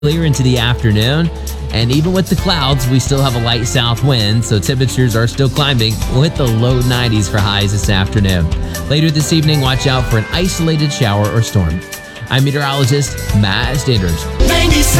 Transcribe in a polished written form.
clear into the afternoon. And even with the clouds, we still have a light south wind, so temperatures are still climbing with the low 90s for highs this afternoon. Later this evening, watch out for an isolated shower or storm. I'm meteorologist Matt Standards. 97.